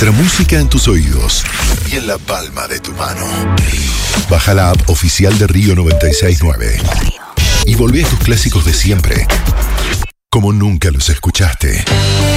Nuestra música en tus oídos y en la palma de tu mano. Baja la app oficial de Río 96.9 y volvé a tus clásicos de siempre, como nunca los escuchaste.